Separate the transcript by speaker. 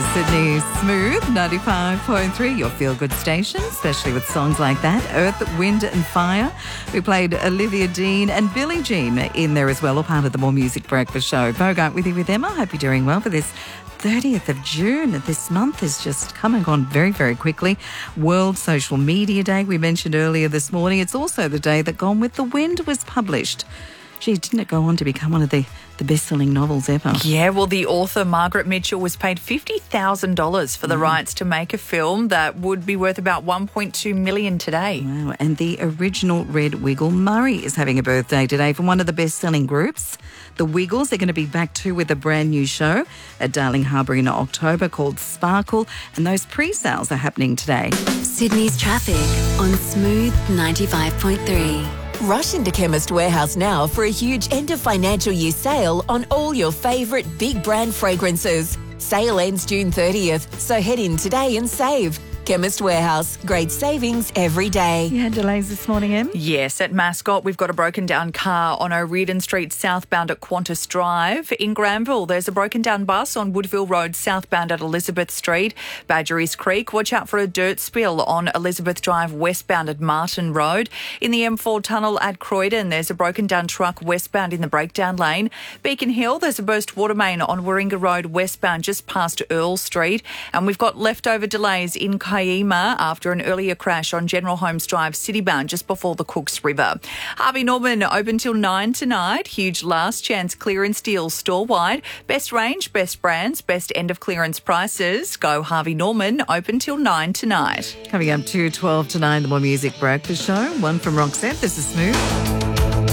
Speaker 1: Sydney's Smooth 95.3, your feel-good station, especially with songs like that, Earth, Wind and Fire. We played Olivia Dean and Billie Jean in there as well, all part of the More Music Breakfast show. Bogart with you with Emma. Hope you're doing well for this 30th of June. This month is just come and gone very, very quickly. World Social Media Day, we mentioned earlier this morning. It's also the day that Gone with the Wind was published. Gee, didn't it go on to become one of the best-selling novels ever?
Speaker 2: Yeah, well, the author, Margaret Mitchell, was paid $50,000 for the rights to make a film that would be worth about $1.2 million today.
Speaker 1: Wow, and the original Red Wiggle, Murray, is having a birthday today from one of the best-selling groups, the Wiggles. They're going to be back too with a brand new show at Darling Harbour in October called Sparkle, and those pre-sales are happening today.
Speaker 3: Sydney's traffic on Smooth 95.3.
Speaker 4: Rush into Chemist Warehouse now for a huge end of financial year sale on all your favourite big brand fragrances. Sale ends June 30th, so head in today and save. Chemist Warehouse, great savings every day.
Speaker 1: You had delays this morning, Em?
Speaker 2: Yes, at Mascot, we've got a broken down car on O'Riordan Street southbound at Qantas Drive. In Granville, there's a broken down bus on Woodville Road southbound at Elizabeth Street. Badgerys Creek, watch out for a dirt spill on Elizabeth Drive westbound at Martin Road. In the M4 tunnel at Croydon, there's a broken down truck westbound in the breakdown lane. Beacon Hill, there's a burst water main on Warringah Road westbound just past Earl Street. And we've got leftover delays in Kiama after an earlier crash on General Holmes Drive citybound just before the Cooks River. Harvey Norman open till 9 tonight. Huge last chance clearance deals store-wide. Best range, best brands, best end of clearance prices. Go Harvey Norman open till 9 tonight.
Speaker 1: Coming up to 12 to 9, the More Music Breakfast show. One from Roxette. This is Smooth.